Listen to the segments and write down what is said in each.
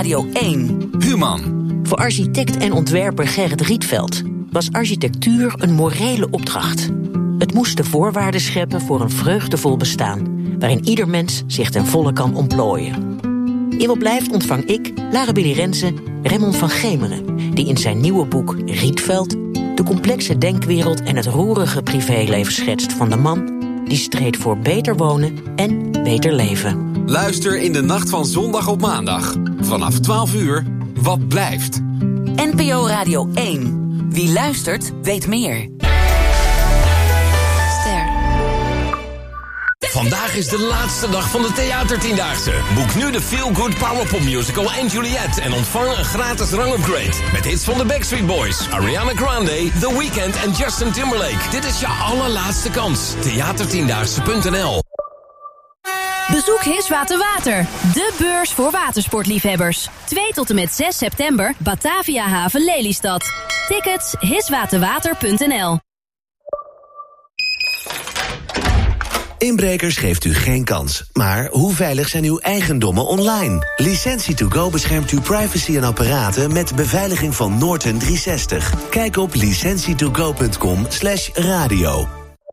Radio 1. Human. Voor architect en ontwerper Gerrit Rietveld was architectuur een morele opdracht. Het moest de voorwaarden scheppen voor een vreugdevol bestaan, waarin ieder mens zich ten volle kan ontplooien. In Wat Blijft ontvang ik, Lara Billy Rensen, Raymond van Gemeren, die in zijn nieuwe boek Rietveld de complexe denkwereld en het roerige privéleven schetst van de man die streed voor beter wonen en beter leven. Luister in de nacht van zondag op maandag. Vanaf 12 uur, Wat Blijft. NPO Radio 1. Wie luistert, weet meer. Vandaag is de laatste dag van de Theatertiendaagse. Boek nu de Feel Good Powerpop Musical en Juliet en ontvang een gratis rangupgrade. Met hits van de Backstreet Boys, Ariana Grande, The Weeknd en Justin Timberlake. Dit is je allerlaatste kans. Theatertiendaagse.nl. Bezoek Hiswater Water, de beurs voor watersportliefhebbers. 2 tot en met 6 september, Batavia Haven Lelystad. Tickets hiswaterwater.nl. Inbrekers geeft u geen kans. Maar hoe veilig zijn uw eigendommen online? Licentie2Go beschermt uw privacy en apparaten met beveiliging van Norton 360. Kijk op licentietogo.com/radio.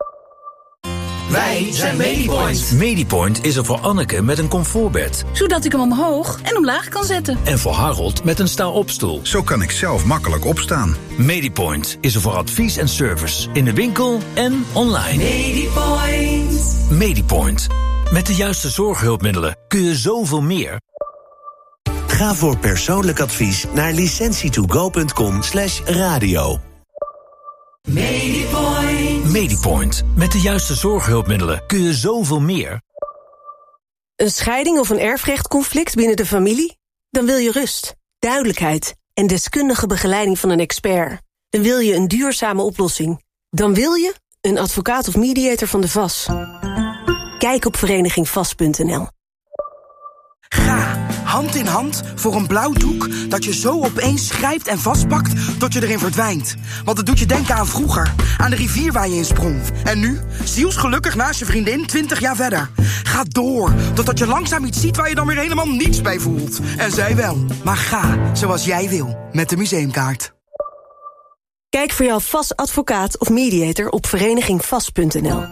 Wij zijn Medipoint. Medipoint is er voor Anneke met een comfortbed. Zodat ik hem omhoog en omlaag kan zetten. En voor Harold met een sta-opstoel. Zo kan ik zelf makkelijk opstaan. Medipoint is er voor advies en service. In de winkel en online. Medipoint. Medipoint. Met de juiste zorghulpmiddelen kun je zoveel meer. Ga voor persoonlijk advies naar licentietogo.com/radio. Medipoint. Medipoint. Met de juiste zorghulpmiddelen kun je zoveel meer. Een scheiding of een erfrechtconflict binnen de familie? Dan wil je rust, duidelijkheid en deskundige begeleiding van een expert. Dan wil je een duurzame oplossing. Dan wil je een advocaat of mediator van de VAS. Kijk op verenigingvas.nl. Ga hand in hand voor een blauw doek dat je zo opeens grijpt en vastpakt tot je erin verdwijnt. Want het doet je denken aan vroeger, aan de rivier waar je in sprong. En nu, zielsgelukkig naast je vriendin 20 jaar verder. Ga door, totdat je langzaam iets ziet waar je dan weer helemaal niets bij voelt. En zij wel. Maar ga zoals jij wil, met de museumkaart. Kijk voor jouw VAS advocaat of mediator op verenigingvas.nl.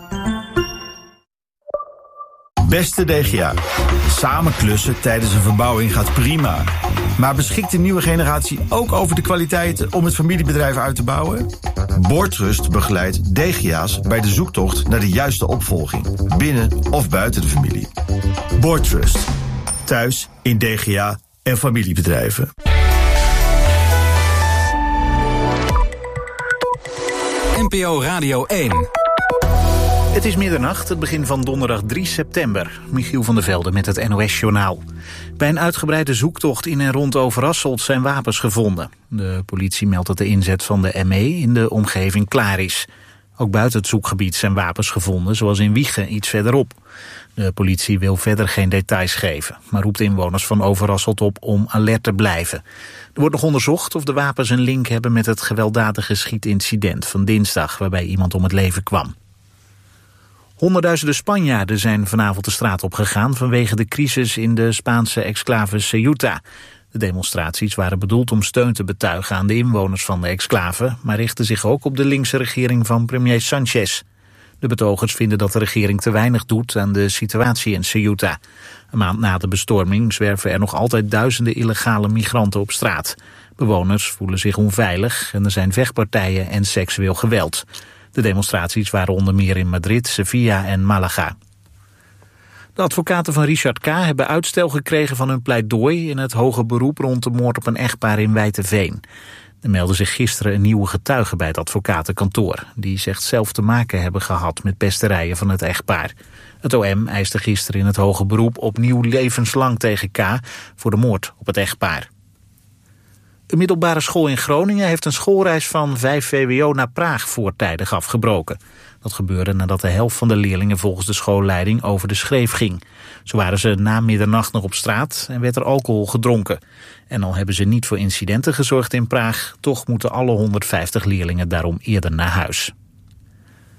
Beste DGA, samen klussen tijdens een verbouwing gaat prima. Maar beschikt de nieuwe generatie ook over de kwaliteiten om het familiebedrijf uit te bouwen? Boordtrust begeleidt DGA's bij de zoektocht naar de juiste opvolging, binnen of buiten de familie. Boordtrust, thuis in DGA en familiebedrijven. NPO Radio 1. Het is middernacht, het begin van donderdag 3 september. Michiel van der Velde met het NOS-journaal. Bij een uitgebreide zoektocht in en rond Overasselt zijn wapens gevonden. De politie meldt dat de inzet van de ME in de omgeving klaar is. Ook buiten het zoekgebied zijn wapens gevonden, zoals in Wijchen iets verderop. De politie wil verder geen details geven, maar roept inwoners van Overasselt op om alert te blijven. Er wordt nog onderzocht of de wapens een link hebben met het gewelddadige schietincident van dinsdag, waarbij iemand om het leven kwam. Honderdduizenden Spanjaarden zijn vanavond de straat opgegaan vanwege de crisis in de Spaanse exclave Ceuta. De demonstraties waren bedoeld om steun te betuigen aan de inwoners van de exclave, maar richten zich ook op de linkse regering van premier Sanchez. De betogers vinden dat de regering te weinig doet aan de situatie in Ceuta. Een maand na de bestorming zwerven er nog altijd duizenden illegale migranten op straat. Bewoners voelen zich onveilig en er zijn vechtpartijen en seksueel geweld. De demonstraties waren onder meer in Madrid, Sevilla en Malaga. De advocaten van Richard K. hebben uitstel gekregen van hun pleidooi in het hoger beroep rond de moord op een echtpaar in Wijteveen. Er meldde zich gisteren een nieuwe getuige bij het advocatenkantoor. Die zegt zelf te maken hebben gehad met pesterijen van het echtpaar. Het OM eiste gisteren in het hoger beroep opnieuw levenslang tegen K. voor de moord op het echtpaar. Een middelbare school in Groningen heeft een schoolreis van 5 VWO naar Praag voortijdig afgebroken. Dat gebeurde nadat de helft van de leerlingen volgens de schoolleiding over de schreef ging. Zo waren ze na middernacht nog op straat en werd er alcohol gedronken. En al hebben ze niet voor incidenten gezorgd in Praag, toch moeten alle 150 leerlingen daarom eerder naar huis.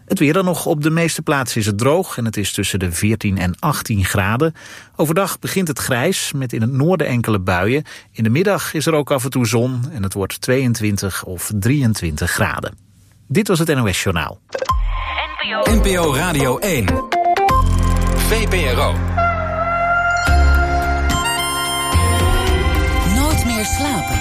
Het weer dan nog. Op de meeste plaatsen is het droog en het is tussen de 14 en 18 graden. Overdag begint het grijs met in het noorden enkele buien. In de middag is er ook af en toe zon en het wordt 22 of 23 graden. Dit was het NOS Journaal. NPO Radio 1. VPRO. Nooit meer slapen.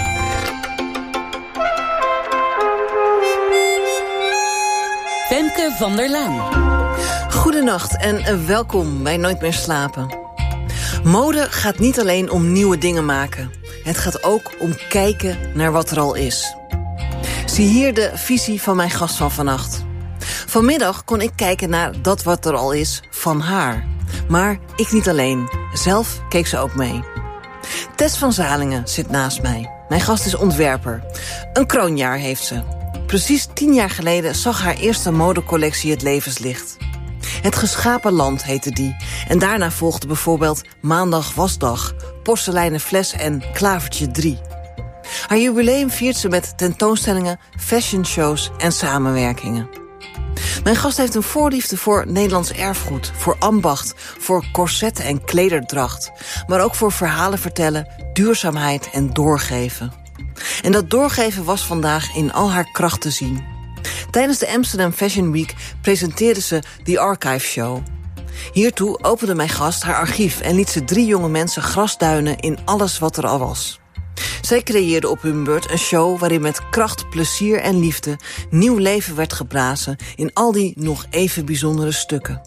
Femke van der Laan. Goedenacht en welkom bij Nooit meer slapen. Mode gaat niet alleen om nieuwe dingen maken. Het gaat ook om kijken naar wat er al is. Zie hier de visie van mijn gast van vannacht. Vanmiddag kon ik kijken naar dat wat er al is van haar. Maar ik niet alleen. Zelf keek ze ook mee. Tess van Zalingen zit naast mij. Mijn gast is ontwerper. Een kroonjaar heeft ze. Precies 10 jaar geleden zag haar eerste modecollectie het levenslicht. Het Geschapen Land heette die. En daarna volgde bijvoorbeeld Maandag Wasdag, Porseleinen Fles en Klavertje 3. Haar jubileum viert ze met tentoonstellingen, fashionshows en samenwerkingen. Mijn gast heeft een voorliefde voor Nederlands erfgoed, voor ambacht, voor corsetten en klederdracht, maar ook voor verhalen vertellen, duurzaamheid en doorgeven. En dat doorgeven was vandaag in al haar kracht te zien. Tijdens de Amsterdam Fashion Week presenteerde ze The Archive Show. Hiertoe opende mijn gast haar archief en liet ze 3 jonge mensen grasduinen in alles wat er al was. Zij creëerde op hun beurt een show waarin met kracht, plezier en liefde nieuw leven werd geblazen in al die nog even bijzondere stukken.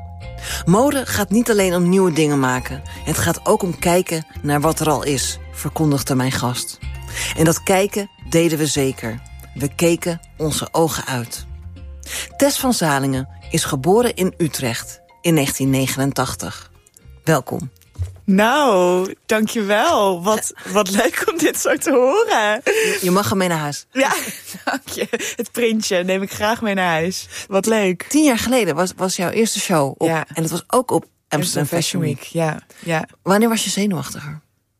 Mode gaat niet alleen om nieuwe dingen maken. Het gaat ook om kijken naar wat er al is, verkondigde mijn gast. En dat kijken deden we zeker. We keken onze ogen uit. Tess van Zalingen is geboren in Utrecht in 1989. Welkom. Nou, dankjewel. Wat leuk om dit zo te horen. Je mag hem mee naar huis. Ja, dank je. Het printje neem ik graag mee naar huis. Wat leuk. 10 jaar geleden was jouw eerste show op. Ja. En het was ook op Amsterdam Fashion Week. Ja. Wanneer was je zenuwachtiger?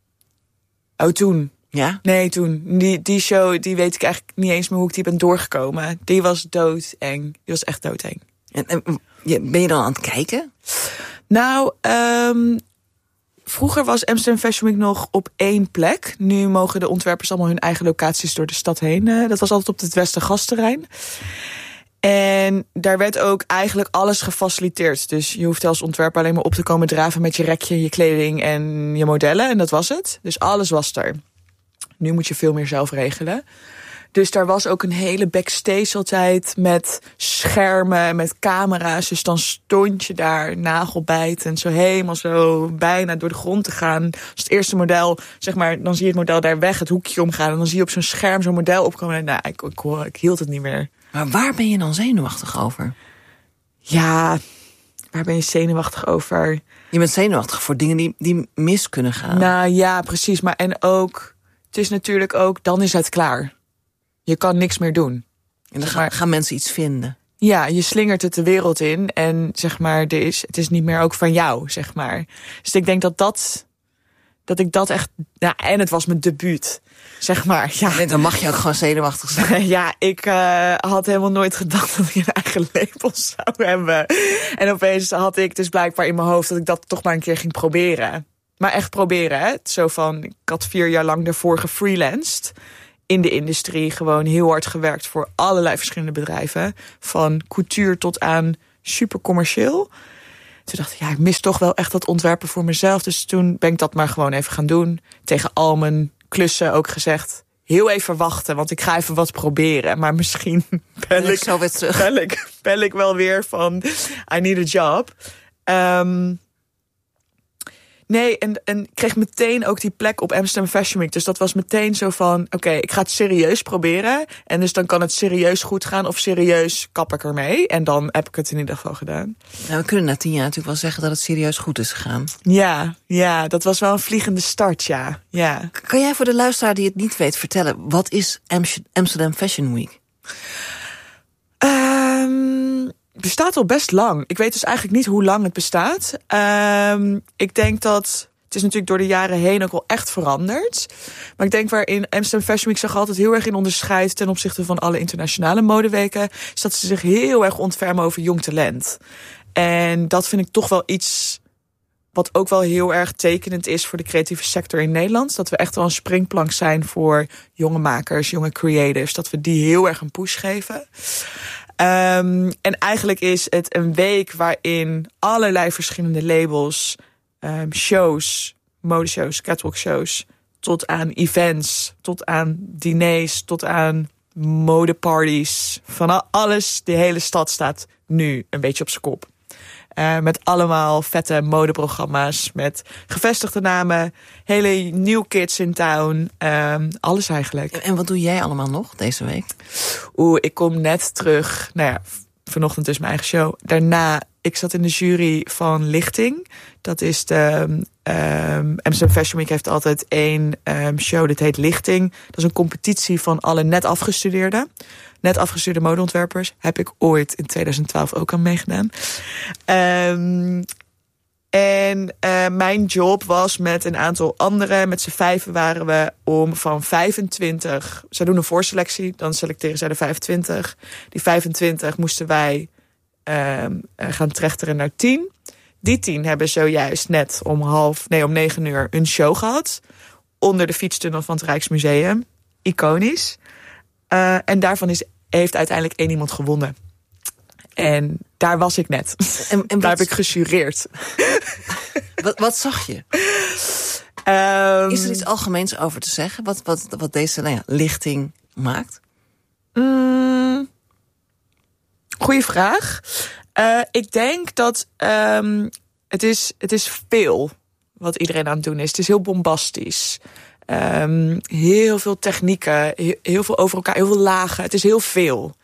Oh, toen. Ja? Nee, toen. Die show, die weet ik eigenlijk niet eens meer hoe ik die ben doorgekomen. Die was doodeng. Die was echt doodeng. En ben je dan aan het kijken? Nou, vroeger was Amsterdam Fashion Week nog op 1 plek. Nu mogen de ontwerpers allemaal hun eigen locaties door de stad heen. Dat was altijd op het Westergasterrein. En daar werd ook eigenlijk alles gefaciliteerd. Dus je hoefde als ontwerper alleen maar op te komen draven met je rekje, je kleding en je modellen. En dat was het. Dus alles was er. Nu moet je veel meer zelf regelen. Dus daar was ook een hele backstage altijd met schermen, met camera's. Dus dan stond je daar nagelbijtend, zo helemaal zo bijna door de grond te gaan. Als het eerste model, zeg maar, dan zie je het model daar weg, het hoekje omgaan. En dan zie je op zo'n scherm zo'n model opkomen. En nou, ik hield het niet meer. Maar waar ben je dan zenuwachtig over? Ja, waar ben je zenuwachtig over? Je bent zenuwachtig voor dingen die mis kunnen gaan. Nou ja, precies. Maar en ook, het is natuurlijk ook, dan is het klaar. Je kan niks meer doen. En dan gaan mensen iets vinden. Ja, je slingert het de wereld in. En zeg maar, het is niet meer ook van jou, zeg maar. Dus ik denk dat ik dat echt... Nou, en het was mijn debuut, zeg maar. Ja. Nee, dan mag je ook gewoon zenuwachtig zijn. Ja, ik had helemaal nooit gedacht dat ik een eigen label zou hebben. En opeens had ik dus blijkbaar in mijn hoofd dat ik dat toch maar een keer ging proberen. Maar echt proberen, hè. Zo van, ik had 4 jaar lang daarvoor gefreelanced in de industrie, gewoon heel hard gewerkt voor allerlei verschillende bedrijven. Van couture tot aan super commercieel. Toen dacht ik, ja, ik mis toch wel echt dat ontwerpen voor mezelf. Dus toen ben ik dat maar gewoon even gaan doen. Tegen al mijn klussen ook gezegd, heel even wachten, want ik ga even wat proberen. Maar misschien bel ik wel weer van, I need a job. Nee, en ik kreeg meteen ook die plek op Amsterdam Fashion Week. Dus dat was meteen zo van, oké, ik ga het serieus proberen. En dus dan kan het serieus goed gaan of serieus kap ik ermee. En dan heb ik het in ieder geval gedaan. Nou, we kunnen na 10 jaar natuurlijk wel zeggen dat het serieus goed is gegaan. Ja, dat was wel een vliegende start, ja. Kan jij voor de luisteraar die het niet weet vertellen, wat is Amsterdam Fashion Week? Bestaat al best lang. Ik weet dus eigenlijk niet hoe lang het bestaat. Ik denk dat Het is natuurlijk door de jaren heen ook wel echt veranderd. Maar ik denk waarin Amsterdam Fashion Week zich altijd heel erg in onderscheidt ten opzichte van alle internationale modeweken, is dat ze zich heel erg ontfermen over jong talent. En dat vind ik toch wel iets wat ook wel heel erg tekenend is voor de creatieve sector in Nederland. Dat we echt wel een springplank zijn voor jonge makers, jonge creatives. Dat we die heel erg een push geven. En eigenlijk is het een week waarin allerlei verschillende labels, shows, modeshows, catwalkshows, tot aan events, tot aan diners, tot aan modeparties. Van alles, de hele stad staat nu een beetje op zijn kop. Met allemaal vette modeprogramma's, met gevestigde namen, hele new kids in town, alles eigenlijk. En wat doe jij allemaal nog deze week? Ik kom net terug, vanochtend dus mijn eigen show. Daarna, ik zat in de jury van Lichting. Dat is de Amsterdam Fashion Week heeft altijd één show, dit heet Lichting. Dat is een competitie van alle net afgestudeerde modeontwerpers. Heb ik ooit in 2012 ook aan meegedaan. Mijn job was met een aantal anderen, met z'n 5 waren we, om van 25... Zij doen een voorselectie, dan selecteren zij de 25. Die 25 moesten wij gaan trechteren naar 10. Die 10 hebben zojuist net om 9 uur een show gehad. Onder de fietstunnel van het Rijksmuseum. Iconisch. En daarvan heeft uiteindelijk 1 iemand gewonnen. En daar was ik net. En daar heb ik gejureerd. Wat zag je? Is er iets algemeens over te zeggen? Wat deze lichting maakt? Goeie vraag. Ik denk dat het is veel wat iedereen aan het doen is. Het is heel bombastisch. Heel veel technieken. Heel veel over elkaar. Heel veel lagen. Het is heel veel.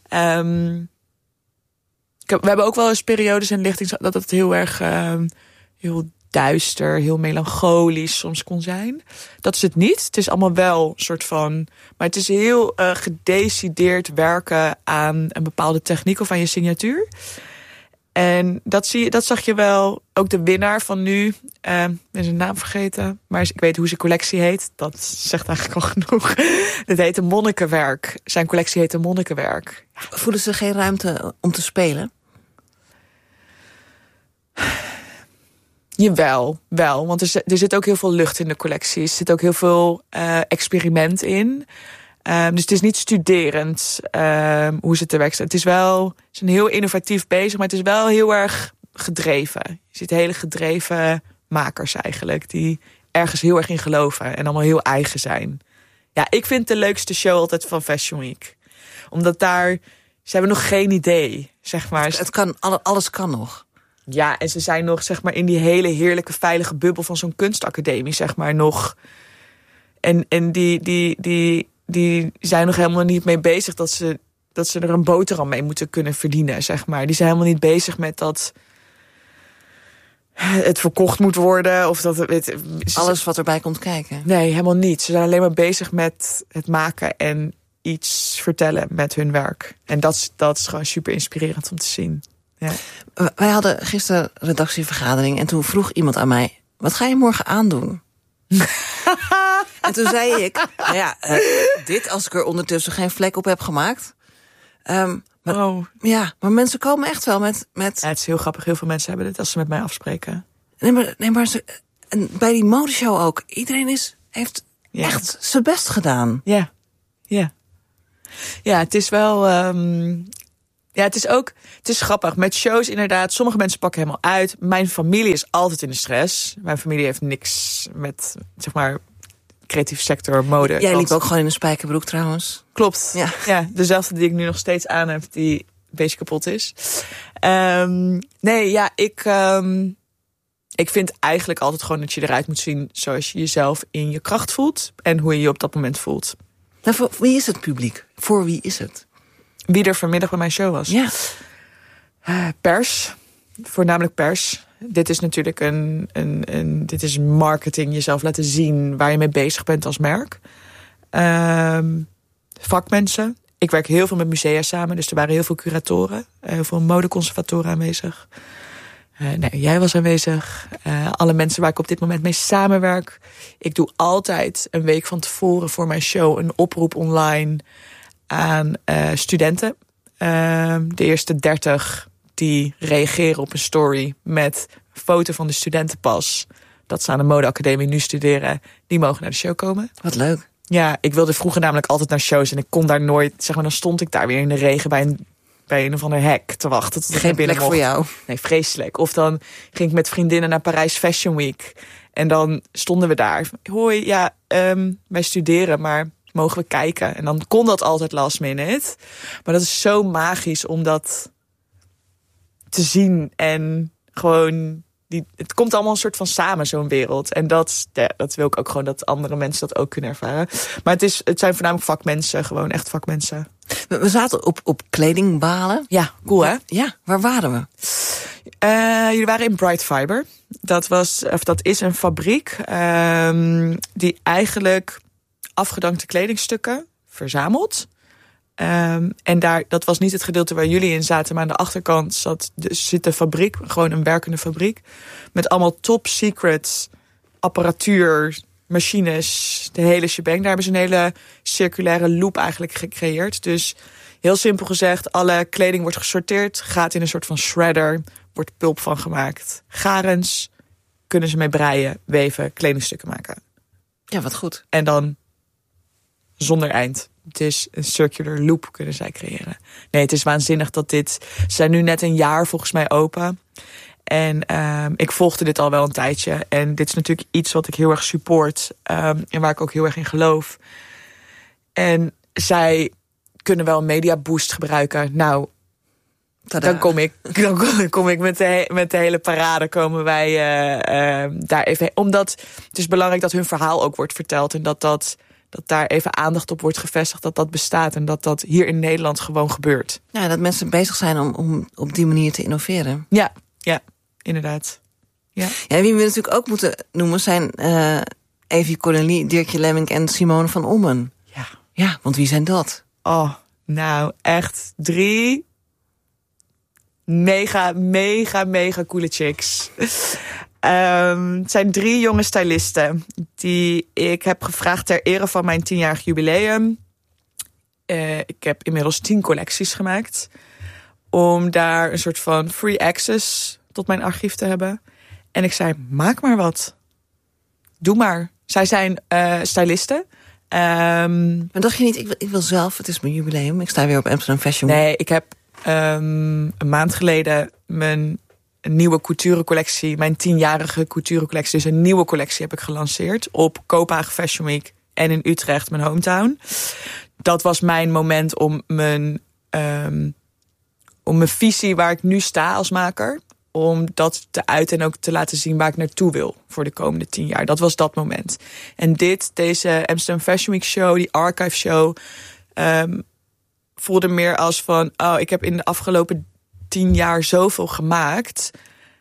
We hebben ook wel eens periodes in lichting dat het heel erg heel duister, heel melancholisch soms kon zijn. Dat is het niet. Het is allemaal wel een soort van, maar het is heel gedecideerd werken aan een bepaalde techniek of aan je signatuur. En dat zag je wel. Ook de winnaar van nu, ik ben zijn naam vergeten, maar ik weet hoe zijn collectie heet. Dat zegt eigenlijk al genoeg. Het heet een Monnikenwerk. Zijn collectie heet een Monnikenwerk. Voelen ze geen ruimte om te spelen? Jawel, wel. Want er zit ook heel veel lucht in de collectie. Er zit ook heel veel experiment in. Dus het is niet studerend hoe ze te werk staan. Ze zijn heel innovatief bezig, maar het is wel heel erg gedreven. Je ziet hele gedreven makers eigenlijk, die ergens heel erg in geloven en allemaal heel eigen zijn. Ja, ik vind de leukste show altijd van Fashion Week. Omdat ze hebben nog geen idee, zeg maar. Alles kan nog. Ja, en ze zijn nog, zeg maar, in die hele heerlijke, veilige bubbel van zo'n kunstacademie, zeg maar, nog. En die zijn nog helemaal niet mee bezig dat ze er een boterham mee moeten kunnen verdienen, zeg maar. Die zijn helemaal niet bezig met dat het verkocht moet worden of dat alles wat erbij komt kijken. Nee, helemaal niet. Ze zijn alleen maar bezig met het maken en iets vertellen met hun werk. En dat is gewoon super inspirerend om te zien. Ja. Wij hadden gisteren redactievergadering en toen vroeg iemand aan mij, wat ga je morgen aandoen? En toen zei ik, dit als ik er ondertussen geen vlek op heb gemaakt. Maar mensen komen echt wel met... Ja, het is heel grappig, heel veel mensen hebben dit als ze met mij afspreken. Nee, maar bij die modeshow ook. Iedereen heeft echt zijn best gedaan. Ja. Ja, het is wel... het is grappig. Met shows inderdaad, sommige mensen pakken helemaal uit. Mijn familie is altijd in de stress. Mijn familie heeft niks met, zeg maar, creatieve sector, mode. Jij liep ook gewoon in een spijkerbroek trouwens. Klopt. Ja, dezelfde die ik nu nog steeds aan heb, die een beetje kapot is. Ik vind eigenlijk altijd gewoon dat je eruit moet zien zoals je jezelf in je kracht voelt en hoe je je op dat moment voelt. Nou, voor wie is het publiek? Voor wie is het? Wie er vanmiddag bij mijn show was? Ja. Pers. Voornamelijk pers. Dit is natuurlijk dit is marketing, jezelf laten zien waar je mee bezig bent als merk. Vakmensen. Ik werk heel veel met musea samen, dus er waren heel veel curatoren. Heel veel modeconservatoren aanwezig. Nee, jij was aanwezig. Alle mensen waar ik op dit moment mee samenwerk. Ik doe altijd een week van tevoren voor mijn show een oproep online aan studenten. De eerste 30 die reageren op een story met een foto van de studentenpas. Dat ze aan de modeacademie nu studeren. Die mogen naar de show komen. Wat leuk. Ja, ik wilde vroeger namelijk altijd naar shows en ik kon daar nooit, zeg maar, dan stond ik daar weer in de regen bij een of ander hek te wachten. Tot geen plek voor jou. Nee, vreselijk. Of dan ging ik met vriendinnen naar Parijs Fashion Week. En dan stonden we daar. Hoi, ja, wij studeren, maar mogen we kijken? En dan kon dat altijd last minute. Maar dat is zo magisch om dat te zien. En gewoon, het komt allemaal een soort van samen, zo'n wereld. En dat wil ik ook gewoon dat andere mensen dat ook kunnen ervaren. Maar het zijn voornamelijk vakmensen, gewoon echt vakmensen. We zaten op kledingbalen. Ja, cool hè? Ja, waar waren we? Jullie waren in Bright Fiber. Dat is een fabriek die eigenlijk afgedankte kledingstukken verzamelt. En dat was niet het gedeelte waar jullie in zaten, maar aan de achterkant zit de fabriek, gewoon een werkende fabriek, met allemaal top secret apparatuur, machines, de hele shebang. Daar hebben ze een hele circulaire loop eigenlijk gecreëerd. Dus heel simpel gezegd, alle kleding wordt gesorteerd, gaat in een soort van shredder, wordt pulp van gemaakt. Garens, kunnen ze mee breien, weven, kledingstukken maken. Ja, wat goed. En dan zonder eind. Het is een circular loop kunnen zij creëren. Nee, het is waanzinnig dat ze zijn nu net een jaar volgens mij open. En ik volgde dit al wel een tijdje. En dit is natuurlijk iets wat ik heel erg support. En waar ik ook heel erg in geloof. En zij kunnen wel een media boost gebruiken. Nou, dan kom ik met de hele parade komen wij daar even heen. Omdat het is belangrijk dat hun verhaal ook wordt verteld. En dat daar even aandacht op wordt gevestigd, dat bestaat. En dat hier in Nederland gewoon gebeurt. Ja, dat mensen bezig zijn om op die manier te innoveren. Ja, inderdaad. Ja. Ja, wie we natuurlijk ook moeten noemen zijn Evie Connelly, Dirkje Lemmink en Simone van Ommen. Ja, want wie zijn dat? Oh, nou, echt 3 mega coole chicks. Het zijn 3 jonge stylisten die ik heb gevraagd ter ere van mijn 10-jarig jubileum. Ik heb inmiddels 10 collecties gemaakt. Om daar een soort van free access tot mijn archief te hebben. En ik zei, maak maar wat. Doe maar. Zij zijn stylisten. Maar dacht je niet, ik wil zelf, het is mijn jubileum. Ik sta weer op Amsterdam Fashion Week. Nee, ik heb een maand geleden mijn nieuwe couturecollectie, mijn 10-jarige couturecollectie, dus een nieuwe collectie heb ik gelanceerd op Kopenhagen Fashion Week en in Utrecht, mijn hometown. Dat was mijn moment om mijn visie waar ik nu sta als maker, om dat te uiten en ook te laten zien waar ik naartoe wil voor de komende 10 jaar. Dat was dat moment. En deze Amsterdam Fashion Week show, die archive show, voelde meer als van, ik heb in de afgelopen 10 jaar zoveel gemaakt.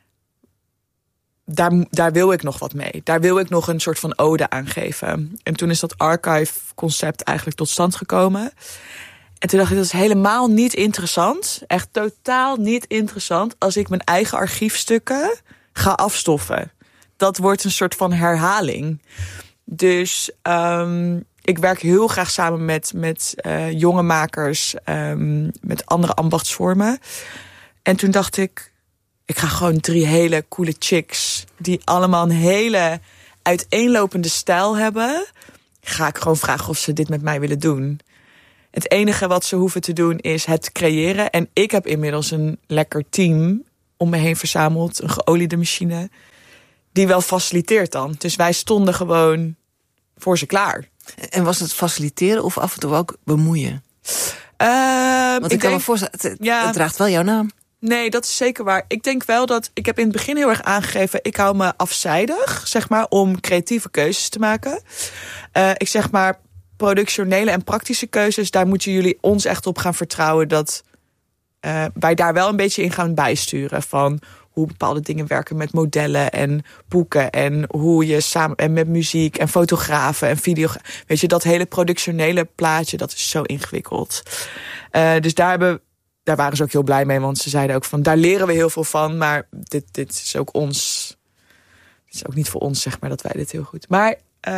Daar wil ik nog wat mee. Daar wil ik nog een soort van ode aan geven. En toen is dat archive-concept eigenlijk tot stand gekomen. En toen dacht ik, dat is helemaal niet interessant. Echt totaal niet interessant als ik mijn eigen archiefstukken ga afstoffen. Dat wordt een soort van herhaling. Dus ik werk heel graag samen met jonge makers, met andere ambachtsvormen. En toen dacht ik ga gewoon 3 hele coole chicks, die allemaal een hele uiteenlopende stijl hebben, ga ik gewoon vragen of ze dit met mij willen doen. Het enige wat ze hoeven te doen is het creëren. En ik heb inmiddels een lekker team om me heen verzameld, een geoliede machine, die wel faciliteert dan. Dus wij stonden gewoon voor ze klaar. En was het faciliteren of af en toe ook bemoeien? Want ik kan me voorstellen, het draagt wel jouw naam. Nee, dat is zeker waar. Ik denk wel dat, ik heb in het begin heel erg aangegeven, ik hou me afzijdig, zeg maar, om creatieve keuzes te maken. Ik zeg maar, productionele en praktische keuzes, daar moeten jullie ons echt op gaan vertrouwen dat wij daar wel een beetje in gaan bijsturen van hoe bepaalde dingen werken met modellen en boeken en hoe je samen en met muziek en fotografen en video. Weet je, dat hele productionele plaatje, dat is zo ingewikkeld. Dus daar hebben daar waren ze ook heel blij mee. Want ze zeiden ook van, daar leren we heel veel van. Maar dit is ook ons... Het is ook niet voor ons, zeg maar, dat wij dit heel goed... Maar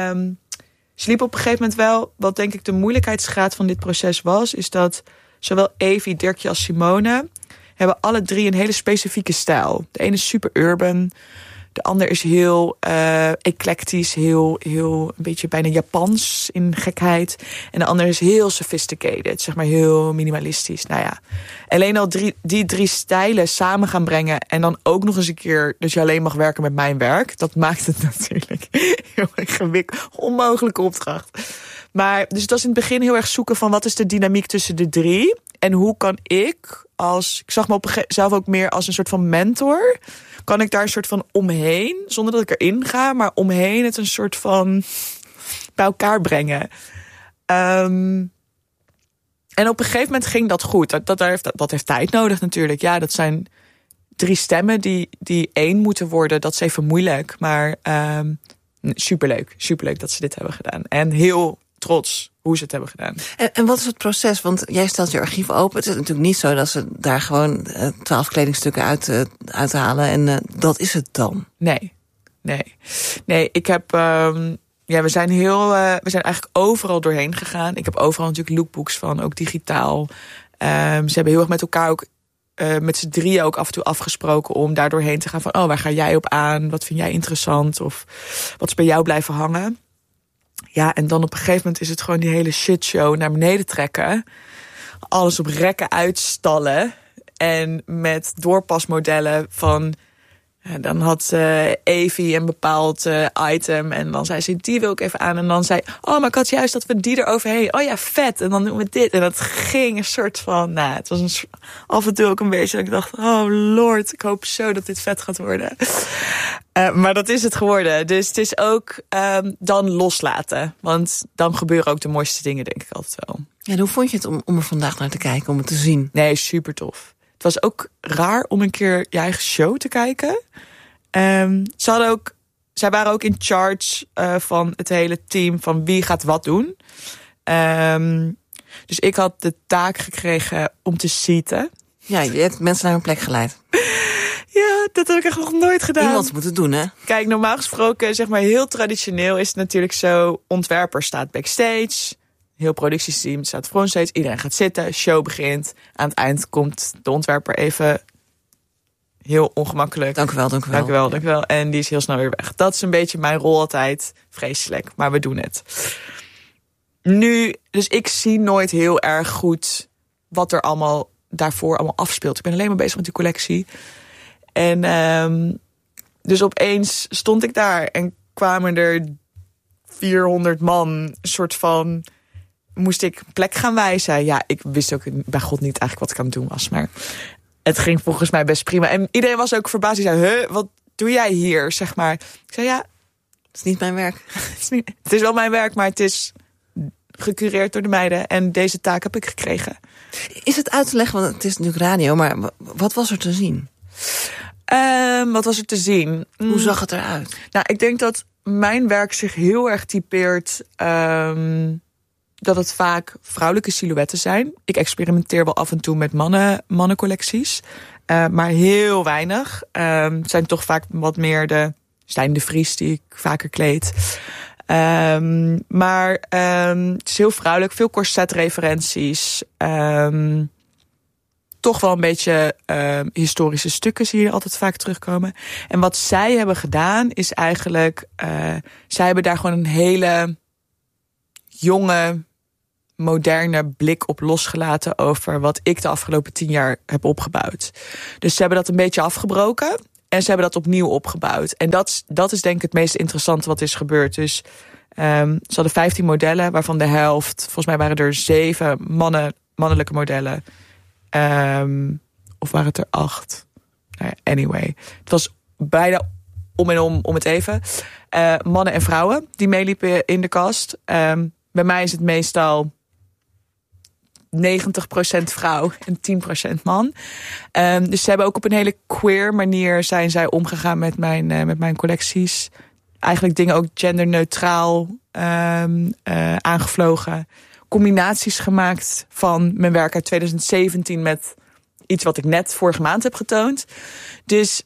ze liep op een gegeven moment wel... Wat denk ik de moeilijkheidsgraad van dit proces was... is dat zowel Evie, Dirkje als Simone... hebben alle 3 een hele specifieke stijl. De ene is super urban... De ander is heel eclectisch, heel een beetje bijna Japans in gekheid. En de ander is heel sophisticated, zeg maar heel minimalistisch. Nou ja, alleen al die 3 stijlen samen gaan brengen... en dan ook nog eens een keer dat je alleen mag werken met mijn werk... dat maakt het natuurlijk heel ingewikkeld, onmogelijke opdracht. Maar dus het was in het begin heel erg zoeken van... wat is de dynamiek tussen de 3... en hoe kan ik zag me zelf ook meer als een soort van mentor... kan ik daar een soort van omheen, zonder dat ik erin ga... maar omheen het een soort van bij elkaar brengen. En op een gegeven moment ging dat goed. Dat heeft tijd nodig natuurlijk. Ja, dat zijn 3 stemmen die 1 moeten worden. Dat is even moeilijk, maar superleuk dat ze dit hebben gedaan. En heel trots hoe ze het hebben gedaan. En wat is het proces? Want jij stelt je archief open. Het is natuurlijk niet zo dat ze daar gewoon 12 kledingstukken uithalen en dat is het dan. Nee, ik heb... we zijn eigenlijk overal doorheen gegaan. Ik heb overal natuurlijk lookbooks van, ook digitaal. Ze hebben heel erg met elkaar ook... met z'n 3 ook af en toe afgesproken om daar doorheen te gaan van... waar ga jij op aan? Wat vind jij interessant? Of wat is bij jou blijven hangen? Ja, en dan op een gegeven moment is het gewoon die hele shitshow naar beneden trekken. Alles op rekken uitstallen. En met doorpasmodellen van... dan had Evie een bepaald item. En dan zei ze, die wil ik even aan. En dan zei, maar ik had juist dat we die eroverheen. Oh ja, vet. En dan doen we dit. En dat ging een soort van... het was af en toe ook een beetje dat ik dacht... oh lord, ik hoop zo dat dit vet gaat worden. Maar dat is het geworden. Dus het is ook dan loslaten. Want dan gebeuren ook de mooiste dingen, denk ik altijd wel. Ja, hoe vond je het om er vandaag naar te kijken, om het te zien? Nee, super tof. Het was ook raar om een keer je eigen show te kijken. Zij waren ook in charge van het hele team van wie gaat wat doen. Dus ik had de taak gekregen om te seaten. Ja, je hebt mensen naar hun plek geleid. Ja, dat heb ik echt nog nooit gedaan. Iemand moet het doen, hè? Kijk, normaal gesproken, zeg maar heel traditioneel is het natuurlijk zo... ontwerper staat backstage, heel productieteam staat frontstage... iedereen gaat zitten, show begint. Aan het eind komt de ontwerper even heel ongemakkelijk. Dank u wel. En die is heel snel weer weg. Dat is een beetje mijn rol altijd. Vreselijk, maar we doen het. Nu, dus ik zie nooit heel erg goed... wat er allemaal daarvoor allemaal afspeelt. Ik ben alleen maar bezig met die collectie... En dus opeens stond ik daar en kwamen er 400 man, een soort van... moest ik een plek gaan wijzen. Ja, ik wist ook bij God niet eigenlijk wat ik aan het doen was. Maar het ging volgens mij best prima. En iedereen was ook verbaasd. Die zei, wat doe jij hier, zeg maar. Ik zei, ja... Het is niet mijn werk. Het is wel mijn werk, maar het is gecureerd door de meiden. En deze taak heb ik gekregen. Is het uit te leggen, want het is natuurlijk radio... maar wat was er te zien? Wat was er te zien? Hoe zag het eruit? Nou, ik denk dat mijn werk zich heel erg typeert... dat het vaak vrouwelijke silhouetten zijn. Ik experimenteer wel af en toe met mannencollecties. Maar heel weinig. Het zijn toch vaak wat meer de Stijn de Vries die ik vaker kleed. Maar het is heel vrouwelijk. Veel corsetreferenties. Toch wel een beetje historische stukken zie je altijd vaak terugkomen. En wat zij hebben gedaan is eigenlijk... zij hebben daar gewoon een hele jonge, moderne blik op losgelaten... over wat ik de afgelopen 10 jaar heb opgebouwd. Dus ze hebben dat een beetje afgebroken... en ze hebben dat opnieuw opgebouwd. En dat is denk ik het meest interessante wat is gebeurd. Dus ze hadden 15 modellen, waarvan de helft... volgens mij waren er 7 mannelijke modellen... of waren het er 8? Nou ja, anyway. Het was bijna om en om het even. Mannen en vrouwen die meeliepen in de kast. Bij mij is het meestal 90% vrouw en 10% man. Dus ze hebben ook op een hele queer manier... zijn zij omgegaan met mijn collecties. Eigenlijk dingen ook genderneutraal aangevlogen. Combinaties gemaakt van mijn werk uit 2017 met iets wat ik net vorige maand heb getoond. Dus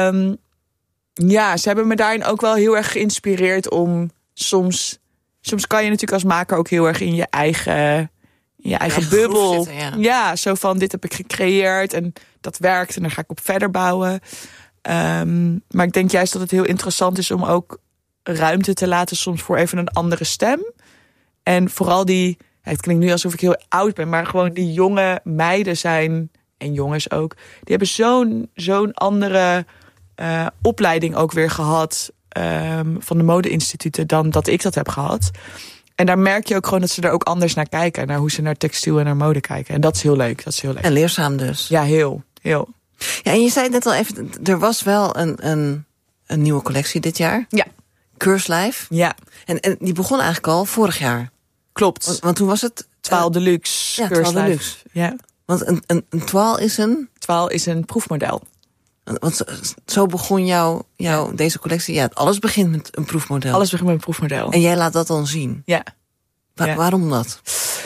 ze hebben me daarin ook wel heel erg geïnspireerd om soms kan je natuurlijk als maker ook heel erg in je eigen bubbel. Zitten, ja, zo van dit heb ik gecreëerd en dat werkt en daar ga ik op verder bouwen. Maar ik denk juist dat het heel interessant is om ook ruimte te laten soms voor even een andere stem. En vooral het klinkt nu alsof ik heel oud ben, maar gewoon die jonge meiden zijn, en jongens ook, die hebben zo'n andere opleiding ook weer gehad van de mode-instituten dan dat ik dat heb gehad. En daar merk je ook gewoon dat ze er ook anders naar kijken, naar hoe ze naar textiel en naar mode kijken. En dat is heel leuk. En leerzaam dus. Ja, heel. Ja, en je zei net al even, er was wel een nieuwe collectie dit jaar. Ja. Keurslijf. Ja. En die begon eigenlijk al vorig jaar. Klopt. Want toen was het Toile Deluxe. Ja, Toile Deluxe. Ja. Want een toile is een... Toile is een proefmodel. Want zo begon deze collectie. Ja, alles begint met een proefmodel. Alles begint met een proefmodel. En jij laat dat dan zien. Ja. Waarom dat?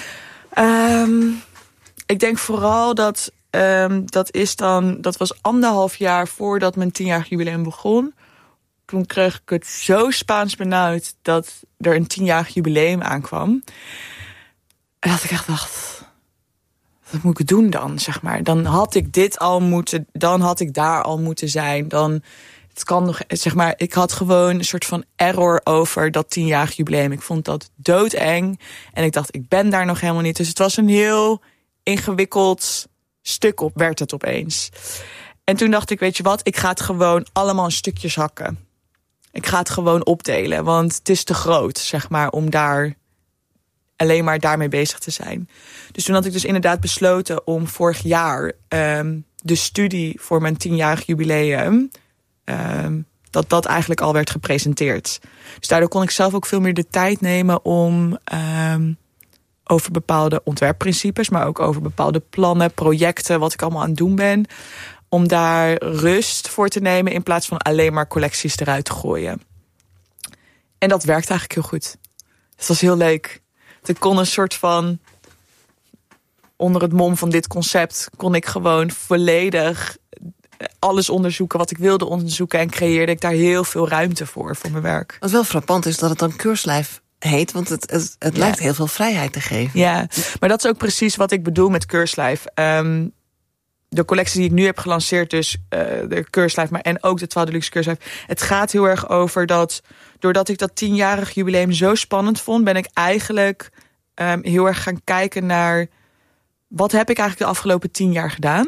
Ik denk vooral dat dat was 1,5 jaar voordat mijn 10-jarig jubileum begon. Toen kreeg ik het zo Spaans benauwd dat er een 10-jarig jubileum aankwam. En dat ik echt dacht, wat moet ik doen dan, zeg maar? Dan had ik dit al moeten, dan had ik daar al moeten zijn. Het kan nog, zeg maar, ik had gewoon een soort van error over dat 10-jarig jubileum. Ik vond dat doodeng. En ik dacht, ik ben daar nog helemaal niet. Dus het was een heel ingewikkeld stuk werd het opeens. En toen dacht ik, weet je wat, ik ga het gewoon allemaal in stukjes hakken. Ik ga het gewoon opdelen, want het is te groot, zeg maar, om daar alleen maar daarmee bezig te zijn. Dus toen had ik dus inderdaad besloten om vorig jaar de studie voor mijn 10-jarig jubileum, dat eigenlijk al werd gepresenteerd. Dus daardoor kon ik zelf ook veel meer de tijd nemen om over bepaalde ontwerpprincipes, maar ook over bepaalde plannen, projecten, wat ik allemaal aan het doen ben, om daar rust voor te nemen in plaats van alleen maar collecties eruit te gooien. En dat werkt eigenlijk heel goed. Het was heel leuk. Ik kon een soort van, onder het mom van dit concept, kon ik gewoon volledig alles onderzoeken wat ik wilde onderzoeken en creëerde ik daar heel veel ruimte voor mijn werk. Wat wel frappant is dat het dan Keurslijf heet, want het lijkt heel veel vrijheid te geven. Ja, maar dat is ook precies wat ik bedoel met Keurslijf. De collectie die ik nu heb gelanceerd, dus de Keurslijf, maar en ook de Toile Deluxe Keurslijf. Het gaat heel erg over dat, doordat ik dat 10-jarig jubileum zo spannend vond, ben ik eigenlijk heel erg gaan kijken naar, wat heb ik eigenlijk de afgelopen 10 jaar gedaan?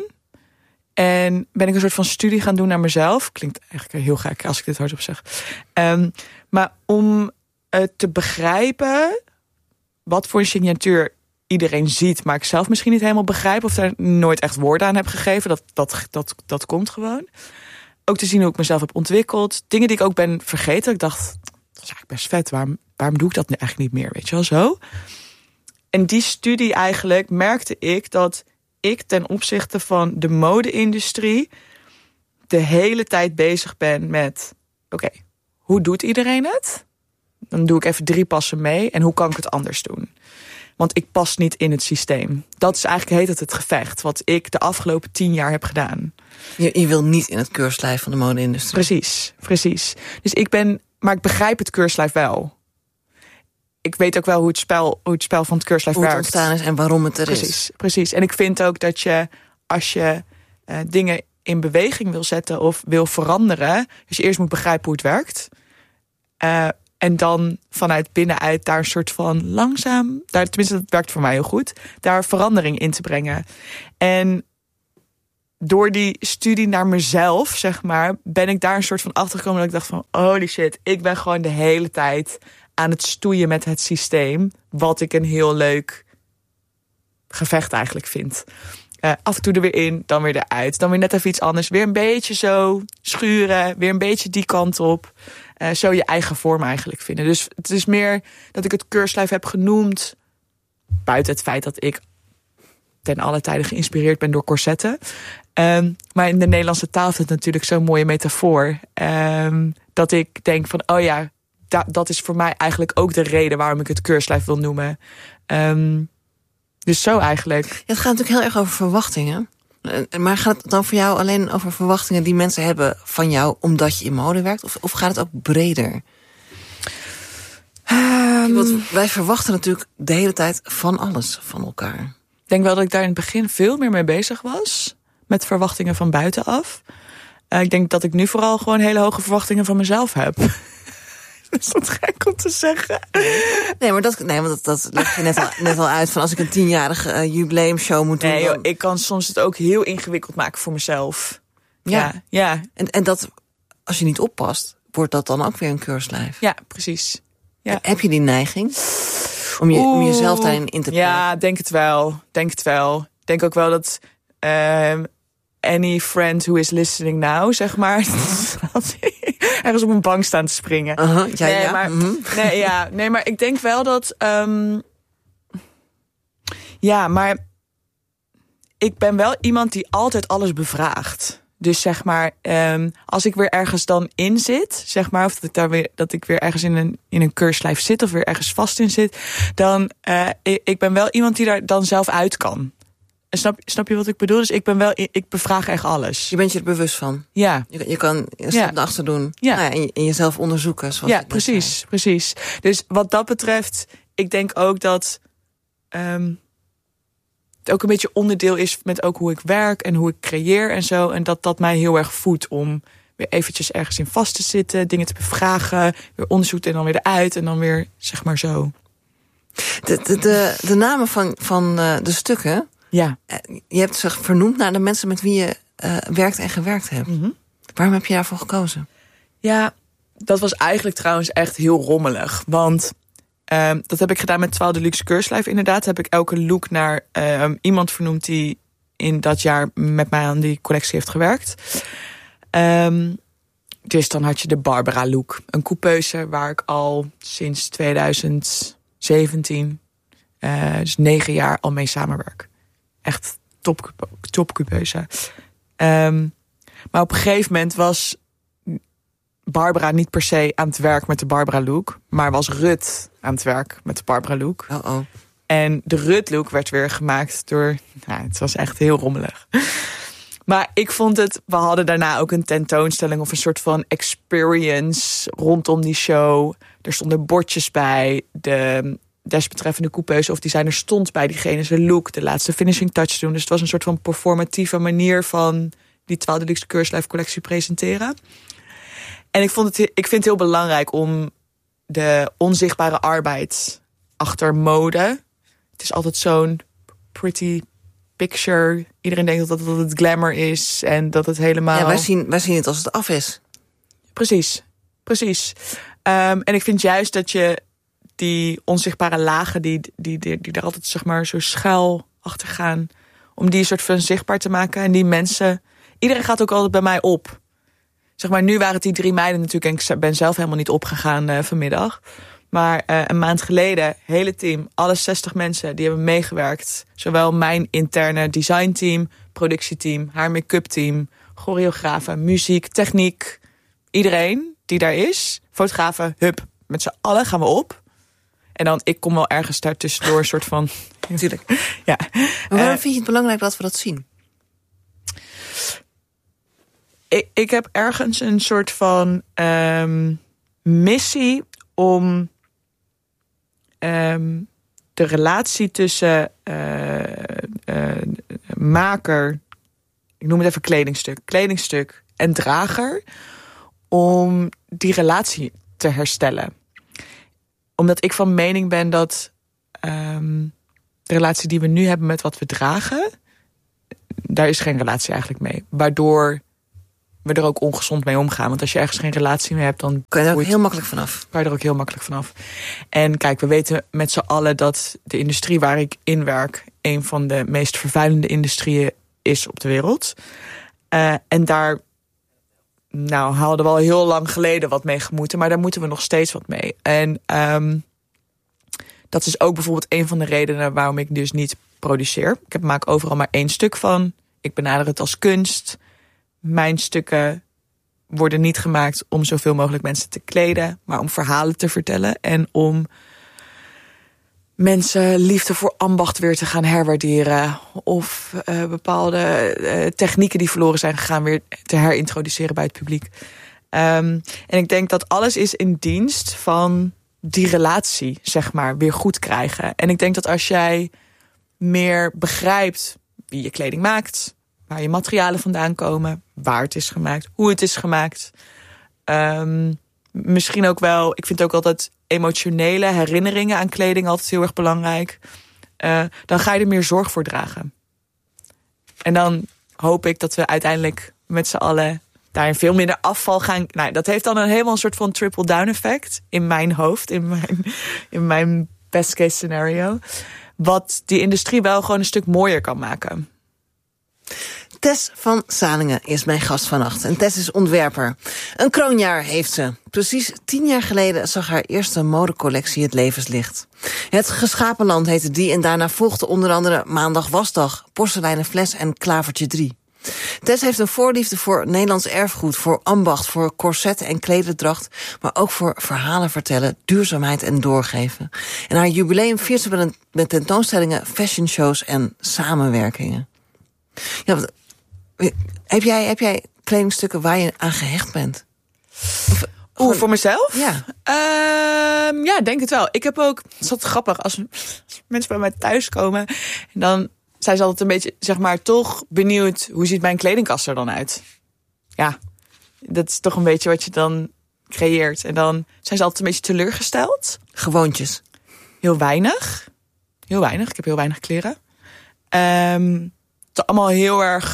En ben ik een soort van studie gaan doen naar mezelf. Klinkt eigenlijk heel gek als ik dit hardop zeg. Maar om te begrijpen wat voor een signatuur iedereen ziet, maar ik zelf misschien niet helemaal begrijp of daar nooit echt woorden aan heb gegeven. Dat komt gewoon. Ook te zien hoe ik mezelf heb ontwikkeld. Dingen die ik ook ben vergeten. Ik dacht, dat is eigenlijk best vet. Waarom doe ik dat eigenlijk niet meer? Weet je wel zo? En die studie eigenlijk merkte ik dat ik ten opzichte van de mode-industrie de hele tijd bezig ben met, oké, hoe doet iedereen het? Dan doe ik even 3 passen mee. En hoe kan ik het anders doen? Want ik pas niet in het systeem. Dat is eigenlijk, heet het gevecht, wat ik de afgelopen 10 jaar heb gedaan. Je wil niet in het keurslijf van de mode-industrie. Precies. Dus maar ik begrijp het keurslijf wel. Ik weet ook wel hoe het spel van het keurslijf werkt. Hoe het ontstaan is en waarom het er is. Precies. En ik vind ook dat je, als je dingen in beweging wil zetten of wil veranderen, dus je eerst moet begrijpen hoe het werkt. En dan vanuit binnenuit daar een soort van langzaam, tenminste dat werkt voor mij heel goed, daar verandering in te brengen. En door die studie naar mezelf, zeg maar, ben ik daar een soort van achtergekomen dat ik dacht van, holy shit, ik ben gewoon de hele tijd aan het stoeien met het systeem, wat ik een heel leuk gevecht eigenlijk vind. Af en toe er weer in, dan weer eruit. Dan weer net even iets anders. Weer een beetje zo schuren. Weer een beetje die kant op. Zo je eigen vorm eigenlijk vinden. Dus het is meer dat ik het keurslijf heb genoemd, buiten het feit dat ik ten alle tijde geïnspireerd ben door corsetten. Maar in de Nederlandse taal is het natuurlijk zo'n mooie metafoor. Dat ik denk van, oh ja, dat is voor mij eigenlijk ook de reden waarom ik het keurslijf wil noemen. Dus zo eigenlijk. Ja, het gaat natuurlijk heel erg over verwachtingen. Maar gaat het dan voor jou alleen over verwachtingen die mensen hebben van jou omdat je in mode werkt? Of gaat het ook breder? Want wij verwachten natuurlijk de hele tijd van alles van elkaar. Ik denk wel dat ik daar in het begin veel meer mee bezig was. Met verwachtingen van buitenaf. Ik denk dat ik nu vooral gewoon hele hoge verwachtingen van mezelf heb. Is dat gek om te zeggen? Nee, maar dat leg je net al uit. Van als ik een 10-jarige jubileumshow moet doen. Nee, joh, ik kan soms het ook heel ingewikkeld maken voor mezelf. Ja. En dat, als je niet oppast, wordt dat dan ook weer een keurslijf. Ja, precies. Ja. Heb je die neiging? Om jezelf daarin in te plaatsen? Ja, denk het wel. Ik denk ook wel dat any friend who is listening now, zeg maar, ergens op een bank staan te springen. Maar ik denk wel dat maar ik ben wel iemand die altijd alles bevraagt. Dus zeg maar, als ik weer ergens dan in zit, zeg maar, of dat ik weer ergens in een keurslijf zit of weer ergens vast in zit, dan ik ben wel iemand die daar dan zelf uit kan. Snap je wat ik bedoel? Dus ik bevraag echt alles. Je bent je er bewust van. Ja. Je kan een stap naar achter doen. Ja. En jezelf onderzoeken. Ja, precies. Dus wat dat betreft, ik denk ook dat het ook een beetje onderdeel is met ook hoe ik werk en hoe ik creëer en zo. En dat mij heel erg voedt om weer eventjes ergens in vast te zitten, dingen te bevragen, weer onderzoek en dan weer eruit en dan weer, zeg maar zo. De namen van de stukken. Ja. Je hebt ze vernoemd naar de mensen met wie je werkt en gewerkt hebt. Mm-hmm. Waarom heb je daarvoor gekozen? Ja, dat was eigenlijk trouwens echt heel rommelig. Want dat heb ik gedaan met 12 Deluxe Keurslijf. Inderdaad heb ik elke look naar iemand vernoemd die in dat jaar met mij aan die collectie heeft gewerkt. Dus dan had je de Barbara look. Een coupeuse waar ik al sinds 2017, dus 9 jaar al mee samenwerk. Echt top coupeuse. Maar op een gegeven moment was Barbara niet per se aan het werk met de Barbara look, maar was Rut aan het werk met de Barbara look. Oh. En de Rut look werd weer gemaakt door, het was echt heel rommelig. Maar ik vond het, we hadden daarna ook een tentoonstelling of een soort van experience rondom die show. Er stonden bordjes bij, de desbetreffende coupeuse of designer stond bij diegene zijn look, de laatste finishing touch doen. Dus het was een soort van performatieve manier van die 12 Deluxe Keurslijf collectie presenteren. En ik vind het heel belangrijk om de onzichtbare arbeid achter mode. Het is altijd zo'n pretty picture. Iedereen denkt dat het glamour is en dat het helemaal. Ja, wij zien het als het af is. Precies. En ik vind juist dat je die onzichtbare lagen die er altijd, zeg maar, zo schuil achter gaan, om die soort van zichtbaar te maken. En die mensen, iedereen gaat ook altijd bij mij op. Zeg maar, nu waren het die 3 meiden natuurlijk, en ik ben zelf helemaal niet opgegaan vanmiddag. Maar een maand geleden, hele team, alle 60 mensen, die hebben meegewerkt. Zowel mijn interne designteam, productieteam, haar make-up team, choreografen, muziek, techniek. Iedereen die daar is, fotografen, met z'n allen gaan we op. En dan, ik kom wel ergens daartussendoor, een soort van. Natuurlijk. Ja. Maar waarom vind je het belangrijk dat we dat zien? Ik heb ergens een soort van missie om de relatie tussen maker, ik noem het even kledingstuk en drager, om die relatie te herstellen. Omdat ik van mening ben dat de relatie die we nu hebben met wat we dragen, daar is geen relatie eigenlijk mee. Waardoor we er ook ongezond mee omgaan. Want als je ergens geen relatie mee hebt, dan kan je er ook heel makkelijk vanaf. Kan je er ook heel makkelijk vanaf. En kijk, we weten met z'n allen dat de industrie waar ik in werk een van de meest vervuilende industrieën is op de wereld. En daar hadden we al heel lang geleden wat mee gemoeten, maar daar moeten we nog steeds wat mee. En dat is ook bijvoorbeeld een van de redenen waarom ik dus niet produceer. Ik maak overal maar 1 stuk van. Ik benader het als kunst. Mijn stukken worden niet gemaakt om zoveel mogelijk mensen te kleden, maar om verhalen te vertellen en om mensen liefde voor ambacht weer te gaan herwaarderen. Of bepaalde technieken die verloren zijn gegaan weer te herintroduceren bij het publiek. En ik denk dat alles is in dienst van die relatie, zeg maar, weer goed krijgen. En ik denk dat als jij meer begrijpt wie je kleding maakt, waar je materialen vandaan komen, waar het is gemaakt, hoe het is gemaakt. Misschien ook wel, ik vind ook altijd emotionele herinneringen aan kleding altijd heel erg belangrijk. Dan ga je er meer zorg voor dragen. En dan hoop ik dat we uiteindelijk met z'n allen daarin veel minder afval gaan. Nou, dat heeft dan helemaal een soort van triple-down effect in mijn hoofd, in mijn best case scenario. Wat die industrie wel gewoon een stuk mooier kan maken. Tess van Salingen is mijn gast vannacht. En Tess is ontwerper. Een kroonjaar heeft ze. Precies 10 jaar geleden zag haar eerste modecollectie het levenslicht. Het Geschapen Land heette die en daarna volgde onder andere Maandag Wasdag, Porseleinen Fles en Klavertje 3. Tess heeft een voorliefde voor Nederlands erfgoed, voor ambacht, voor corsetten en klederdracht, maar ook voor verhalen vertellen, duurzaamheid en doorgeven. En haar jubileum viert ze met tentoonstellingen, fashionshows en samenwerkingen. Ja, heb jij kledingstukken waar je aan gehecht bent? Voor mezelf? Ja. Ja, denk het wel. Ik heb ook, het is altijd grappig, als mensen bij mij thuis komen, en dan zijn ze altijd een beetje, zeg maar, toch benieuwd, hoe ziet mijn kledingkast er dan uit? Ja, dat is toch een beetje wat je dan creëert. En dan zijn ze altijd een beetje teleurgesteld. Gewoontjes? Heel weinig. Heel weinig. Ik heb heel weinig kleren. Het is allemaal heel erg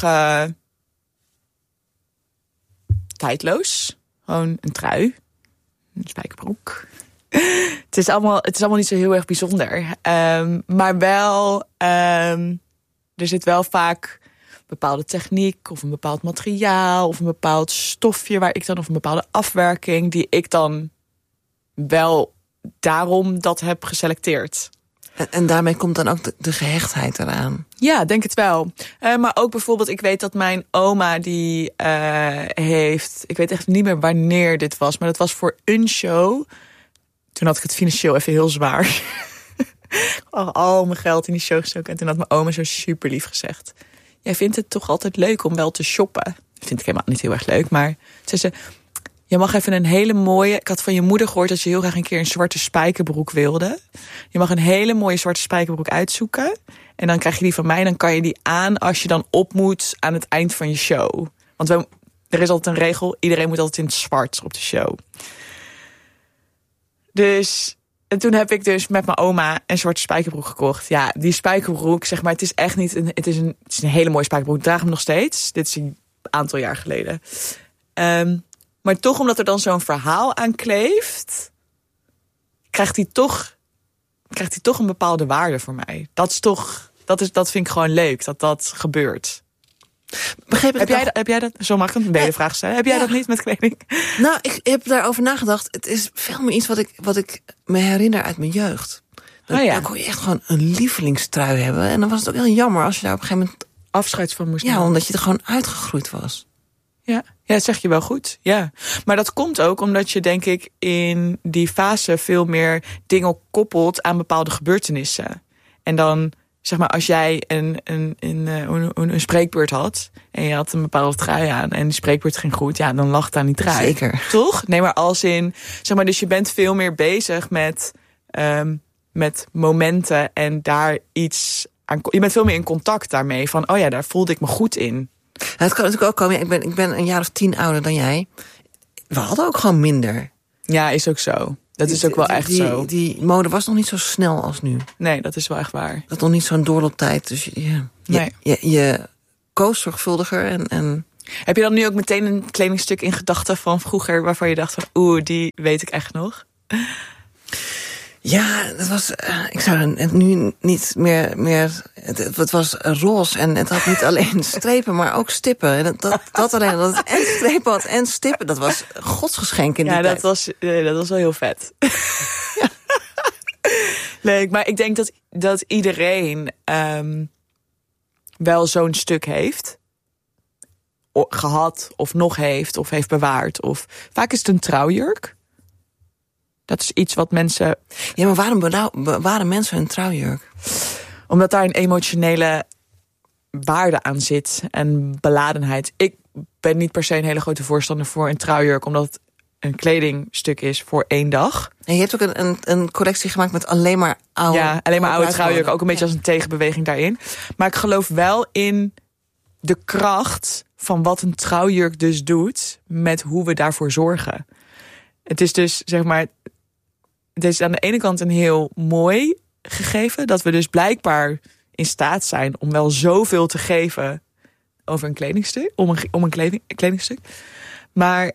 tijdloos. Gewoon een trui. Een spijkerbroek. Het is allemaal niet zo heel erg bijzonder. Maar wel, er zit wel vaak een bepaalde techniek of een bepaald materiaal of een bepaald stofje waar ik dan, of een bepaalde afwerking die ik dan wel daarom dat heb geselecteerd. En daarmee komt dan ook de gehechtheid eraan? Ja, denk het wel. Maar ook bijvoorbeeld, ik weet dat mijn oma die heeft, ik weet echt niet meer wanneer dit was, maar dat was voor een show. Toen had ik het financieel even heel zwaar. Al mijn geld in die show gestoken. En toen had mijn oma zo super lief gezegd: jij vindt het toch altijd leuk om wel te shoppen? Dat vind ik helemaal niet heel erg leuk. Maar zei ze, je mag even een hele mooie, ik had van je moeder gehoord dat je heel graag een keer een zwarte spijkerbroek wilde. Je mag een hele mooie zwarte spijkerbroek uitzoeken. En dan krijg je die van mij. Dan kan je die aan als je dan op moet aan het eind van je show. Want er is altijd een regel. Iedereen moet altijd in het zwart op de show. Dus, en toen heb ik dus met mijn oma een zwarte spijkerbroek gekocht. Ja, die spijkerbroek, zeg maar, het is echt niet het is een hele mooie spijkerbroek. Ik draag hem nog steeds. Dit is een aantal jaar geleden. Maar toch, omdat er dan zo'n verhaal aan kleeft, krijgt hij toch een bepaalde waarde voor mij. Dat vind ik gewoon leuk, dat gebeurt. Heb jij dat? Zo mag ik een wedervraag stellen. Heb jij dat niet met kleding? Nou, ik heb daarover nagedacht. Het is veel meer iets wat ik me herinner uit mijn jeugd. Dan kon je echt gewoon een lievelingstrui hebben. En dan was het ook heel jammer als je daar op een gegeven moment afscheid van moest nemen. Ja, omdat je er gewoon uitgegroeid was. Ja, dat zeg je wel goed. Ja. Maar dat komt ook omdat je, denk ik, in die fase veel meer dingen koppelt aan bepaalde gebeurtenissen. En dan, zeg maar, als jij een spreekbeurt had en je had een bepaalde trui aan en die spreekbeurt ging goed, ja, dan lag het aan die trui. Zeker. Toch? Nee, maar als in, zeg maar, dus je bent veel meer bezig met momenten en daar iets aan. Je bent veel meer in contact daarmee van, oh ja, daar voelde ik me goed in. Het kan natuurlijk ook komen. Ik ben een jaar of 10 ouder dan jij. We hadden ook gewoon minder. Ja, is ook zo. Dat is ook wel echt zo. Die mode was nog niet zo snel als nu. Nee, dat is wel echt waar. Dat nog niet zo'n doorlooptijd. Dus je koos zorgvuldiger en. Heb je dan nu ook meteen een kledingstuk in gedachten van vroeger waarvan je dacht van, die weet ik echt nog? Ja, dat was. Ik zou het nu niet meer. Het was roze en het had niet alleen strepen, maar ook stippen. En dat alleen dat het en strepen had en stippen. Dat was godsgeschenk in die tijd. Dat was wel heel vet. Ja. Leuk, maar ik denk dat iedereen wel zo'n stuk heeft. Gehad, of nog heeft, of heeft bewaard. Of vaak is het een trouwjurk. Dat is iets wat mensen... Ja, maar waarom bewaren mensen hun trouwjurk? Omdat daar een emotionele waarde aan zit en beladenheid. Ik ben niet per se een hele grote voorstander voor een trouwjurk, omdat het een kledingstuk is voor 1 dag. En je hebt ook een collectie gemaakt met alleen maar oude... Ja, alleen maar oude trouwjurk. Ook een beetje als een tegenbeweging daarin. Maar ik geloof wel in de kracht van wat een trouwjurk dus doet met hoe we daarvoor zorgen. Het is dus, zeg maar, het is aan de ene kant een heel mooi gegeven, dat we dus blijkbaar in staat zijn om wel zoveel te geven over een kledingstuk, om een kledingstuk. Maar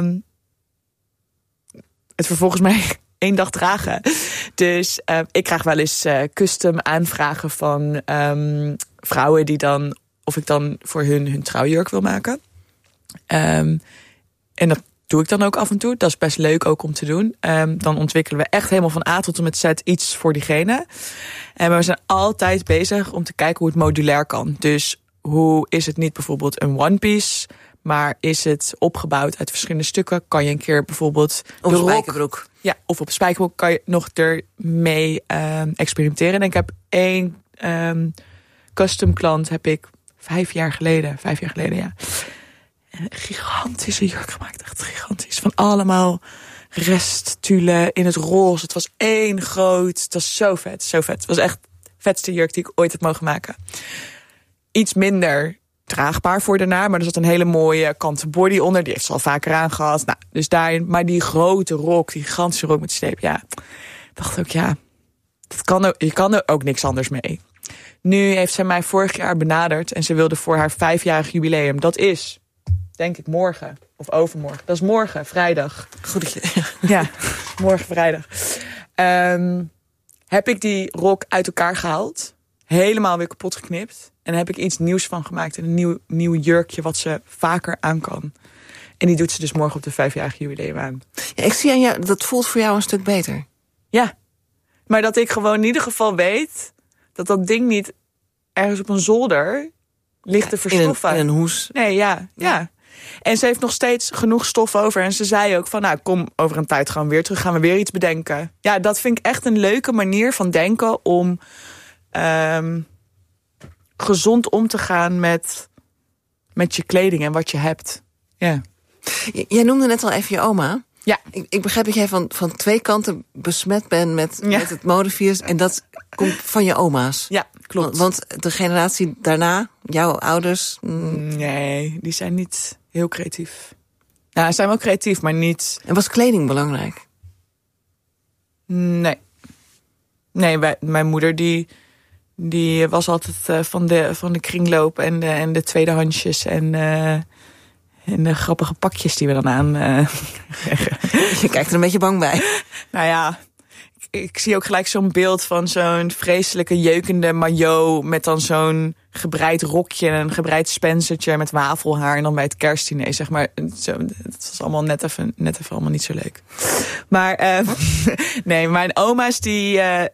het vervolgens mij 1 dag dragen. Dus ik krijg wel eens custom aanvragen van vrouwen die dan, of ik dan voor hun trouwjurk wil maken. En dat doe ik dan ook af en toe. Dat is best leuk ook om te doen. Dan ontwikkelen we echt helemaal van A tot en met Z iets voor diegene. En we zijn altijd bezig om te kijken hoe het modulair kan. Dus hoe is het niet bijvoorbeeld een one piece, maar is het opgebouwd uit verschillende stukken? Kan je een keer bijvoorbeeld op een spijkerbroek? Ja, of op een spijkerbroek kan je nog ermee experimenteren. En ik heb 1 custom klant heb ik 5 jaar geleden, ja. Een gigantische jurk gemaakt, echt gigantisch. Van allemaal resttulen in het roze. Het was 1 groot, het was zo vet, zo vet. Het was echt de vetste jurk die ik ooit heb mogen maken. Iets minder draagbaar voor daarna, maar er zat een hele mooie kanten body onder. Die heeft ze al vaker aangehad. Nou, dus daarin, maar die grote rok, die gigantische rok met sleep, ja. Dacht ook, ja, dat kan ook, je kan er ook niks anders mee. Nu heeft zij mij vorig jaar benaderd en ze wilde voor haar 5-jarig jubileum. Dat is, denk ik, morgen of overmorgen. Dat is morgen, vrijdag. Goed dat je... Ja, morgen vrijdag. Heb ik die rok uit elkaar gehaald. Helemaal weer kapot geknipt. En heb ik iets nieuws van gemaakt. Een nieuw jurkje wat ze vaker aan kan. En die doet ze dus morgen op de 5-jarig jubileum aan. Ja, ik zie aan jou, dat voelt voor jou een stuk beter. Ja, maar dat ik gewoon in ieder geval weet dat ding niet ergens op een zolder ligt te verstoffen. In een hoes. Nee, ja. En ze heeft nog steeds genoeg stof over. En ze zei ook van, nou, kom over een tijd gewoon weer terug. Gaan we weer iets bedenken. Ja, dat vind ik echt een leuke manier van denken om gezond om te gaan met je kleding en wat je hebt. Ja. Jij noemde net al even je oma. Ja. Ik begrijp dat jij van 2 kanten besmet bent met het modevirus. En dat komt van je oma's. Ja, klopt. Want de generatie daarna, jouw ouders... Nee, die zijn niet heel creatief. Ja, ze zijn wel creatief, maar niet... En was kleding belangrijk? Nee. Nee, mijn moeder die was altijd van de kringloop en de tweedehandsjes en de grappige pakjes die we dan aan... Je kijkt er een beetje bang bij. Nou ja, ik zie ook gelijk zo'n beeld van zo'n vreselijke jeukende maillot met dan zo'n gebreid rokje en een gebreid spencertje met wafelhaar en dan bij het kerstdiner, zeg maar. Het was allemaal net even allemaal niet zo leuk. Maar nee, mijn oma's die...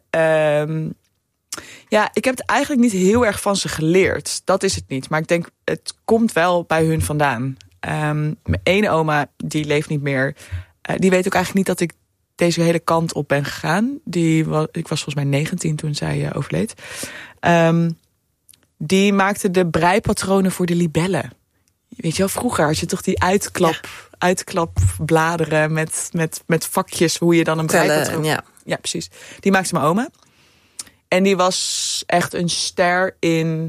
ja, ik heb het eigenlijk niet heel erg van ze geleerd. Dat is het niet. Maar ik denk, het komt wel bij hun vandaan. Mijn ene oma, die leeft niet meer. Die weet ook eigenlijk niet dat ik deze hele kant op ben gegaan. Ik was volgens mij 19 toen zij overleed. Die maakte de breipatronen voor de libellen. Weet je wel, vroeger had je toch die uitklapbladeren met vakjes, hoe je dan een breipatroon... Ja, precies. Die maakte mijn oma. En die was echt een ster in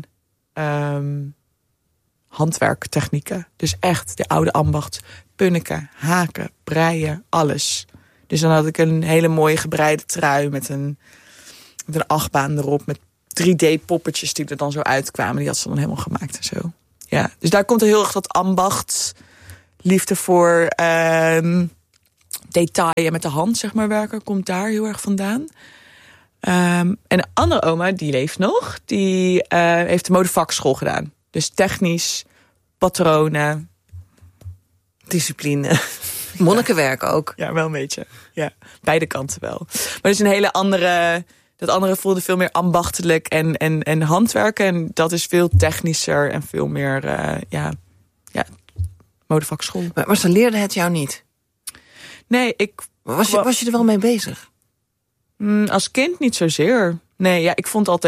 handwerktechnieken. Dus echt de oude ambacht. Punniken, haken, breien, alles. Dus dan had ik een hele mooie gebreide trui met een achtbaan erop. Met 3D-poppetjes die er dan zo uitkwamen. Die had ze dan helemaal gemaakt en zo. Ja, dus daar komt er heel erg dat ambacht, liefde voor detail en met de hand, zeg maar, werken. Komt daar heel erg vandaan. En een andere oma, die leeft nog. Die heeft de modevakschool gedaan. Dus technisch, patronen. Discipline. Monnikenwerk ook. Ja, wel een beetje. Ja, beide kanten wel. Maar het is een hele andere... Dat andere voelde veel meer ambachtelijk en handwerken. En dat is veel technischer en veel meer modevakschool. Maar ze leerden het jou niet? Nee, Was je er wel mee bezig? Als kind niet zozeer. Nee, ja,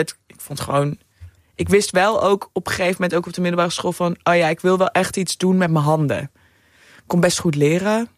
ik wist wel ook op een gegeven moment, ook op de middelbare school, van, ik wil wel echt iets doen met mijn handen. Ik kon best goed leren.